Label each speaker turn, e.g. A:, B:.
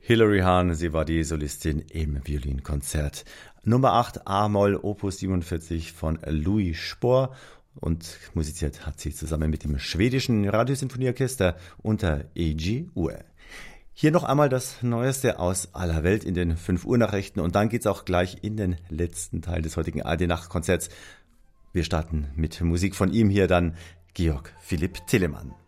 A: Hilary Hahn, sie war die Solistin im Violinkonzert. Nummer 8, A-Moll, Opus 47 von Louis Spohr. Und musiziert hat sie zusammen mit dem schwedischen Radiosinfonieorchester unter E.G. Ure. Hier noch einmal das Neueste aus aller Welt in den 5 Uhr Nachrichten. Und dann geht's auch gleich in den letzten Teil des heutigen ARD-Nachtkonzerts. Wir starten mit Musik von ihm hier dann, Georg Philipp Telemann.